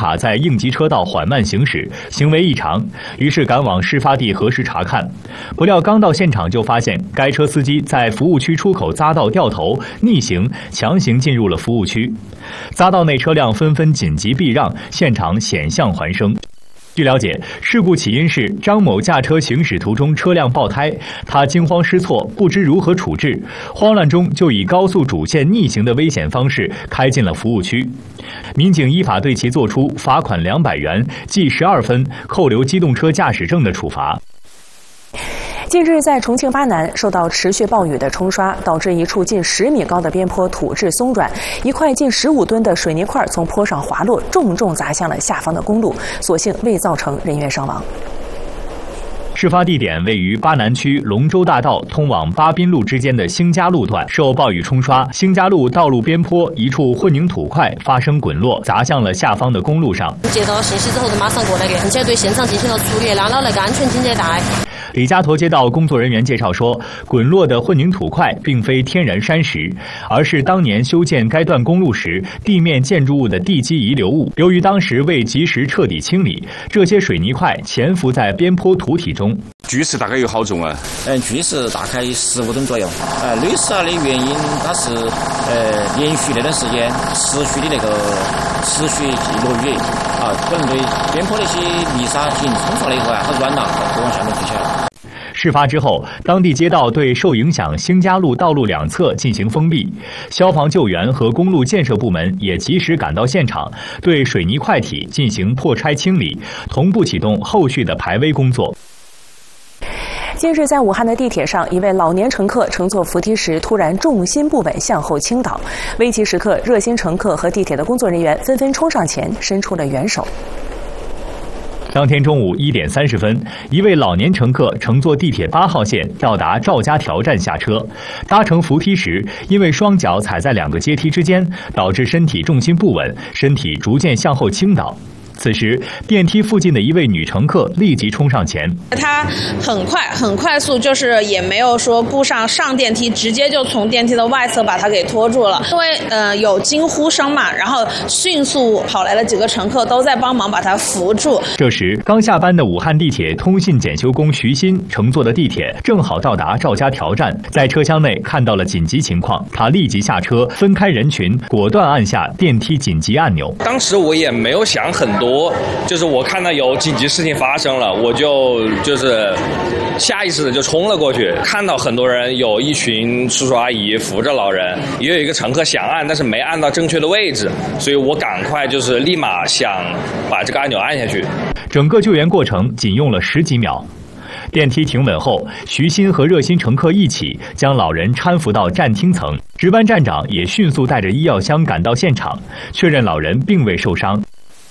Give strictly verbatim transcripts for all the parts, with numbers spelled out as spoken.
卡在应急车道缓慢行驶，行为异常，于是赶往事发地核实查看。不料刚到现场就发现，该车司机在服务区出口匝道掉头逆行，强行进入了服务区。匝道内车辆纷纷紧急避让，现场险象环生。据了解，事故起因是张某驾车行驶途中车辆爆胎，他惊慌失措，不知如何处置，慌乱中就以高速主线逆行的危险方式开进了服务区。民警依法对其作出罚款两百元、记十二分、扣留机动车驾驶证的处罚。 近日，在重庆巴南受到持续暴雨的冲刷，导致一处近十米高的边坡土质松软，一块近十五吨的水泥块从坡上滑落，重重砸向了下方的公路，所幸未造成人员伤亡。 事发地点位于巴南区龙州大道通往巴滨路之间的兴家路段，受暴雨冲刷，兴家路道路边坡一处混凝土块发生滚落，砸向了下方的公路上。 接到信息之后，就马上过来给，并且对现场进行了处理，拉了那个安全警戒带。 李家沱街道工作人员介绍说，滚落的混凝土块并非天然山石，而是当年修建该段公路时地面建筑物的地基遗留物。由于当时未及时彻底清理，这些水泥块潜伏在边坡土体中。 巨石大概有好重啊？ 嗯，巨石大概十五吨左右。呃，累死的原因，它是呃连续那段时间持续的那个持续落雨啊，可能对边坡那些泥沙进行冲刷了以后啊，它软了，就往下面坠下来。 事发之后，当地街道对受影响兴家路道路两侧进行封闭，消防救援和公路建设部门也及时赶到现场，对水泥块体进行破拆清理，同步启动后续的排危工作。 近日，在武汉的地铁上，一位老年乘客乘坐扶梯时突然重心不稳向后倾倒，危急时刻，热心乘客和地铁的工作人员纷纷冲上前，伸出了援手。 当天中午一点三十分，一位老年乘客乘坐地铁八号线到达赵家条站下车，搭乘扶梯时，因为双脚踩在两个阶梯之间，导致身体重心不稳，身体逐渐向后倾倒。此时，电梯附近的一位女乘客立即冲上前， 她很快很快速，就是也没有说顾上上电梯，直接就从电梯的外侧把她给拖住了。因为呃有惊呼声嘛，然后迅速跑来了几个乘客，都在帮忙把她扶住。 这时，刚下班的武汉地铁通信检修工徐鑫乘坐的地铁正好到达赵家条站，在车厢内看到了紧急情况，他立即下车，分开人群，果断按下电梯紧急按钮。 当时我也没有想很多。就是我看到有紧急事情发生了，我就就是下意识的就冲了过去，看到很多人，有一群叔叔阿姨扶着老人，也有一个乘客想按，但是没按到正确的位置，所以我赶快就是立马想把这个按钮按下去。 整个救援过程仅用了十几秒。电梯停稳后，徐鑫和热心乘客一起将老人搀扶到站厅层，值班站长也迅速带着医药箱赶到现场，确认老人并未受伤。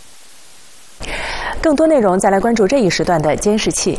更多内容再来关注这一时段的监视器。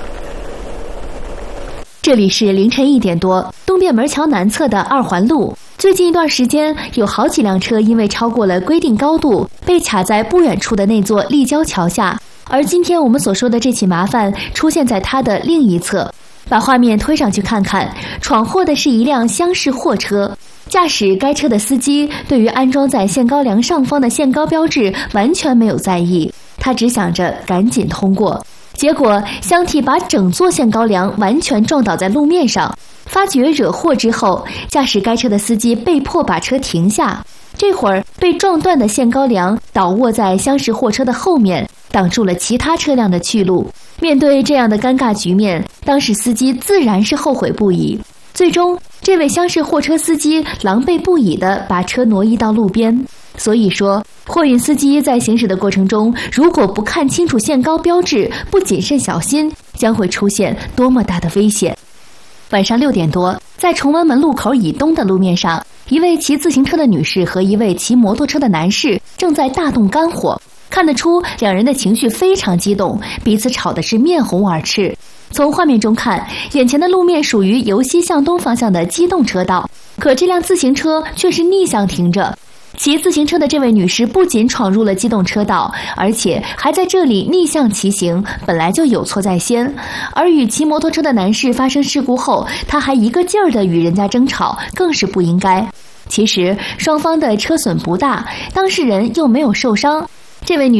这里是凌晨一点多，东便门桥南侧的二环路。最近一段时间，有好几辆车因为超过了规定高度，被卡在不远处的那座立交桥下。而今天我们所说的这起麻烦出现在它的另一侧。把画面推上去看看，闯祸的是一辆厢式货车。驾驶该车的司机对于安装在限高梁上方的限高标志完全没有在意，他只想着赶紧通过。结果箱体把整座限高梁完全撞倒在路面上。发觉惹祸之后，驾驶该车的司机被迫把车停下。这会儿被撞断的限高梁倒卧在厢式货车的后面，挡住了其他车辆的去路。面对这样的尴尬局面，当时司机自然是后悔不已。最终，这位厢式货车司机狼狈不已地把车挪移到路边。所以说，货运司机在行驶的过程中，如果不看清楚限高标志，不谨慎小心，将会出现多么大的危险。晚上六点多，在崇文门路口以东的路面上，一位骑自行车的女士和一位骑摩托车的男士正在大动肝火。看得出两人的情绪非常激动，彼此吵的是面红耳赤。从画面中看，眼前的路面属于由西向东方向的机动车道，可这辆自行车却是逆向停着。骑自行车的这位女士不仅闯入了机动车道，而且还在这里逆向骑行，本来就有错在先。而与骑摩托车的男士发生事故后，他还一个劲儿地与人家争吵，更是不应该。其实双方的车损不大，当事人又没有受伤。这位女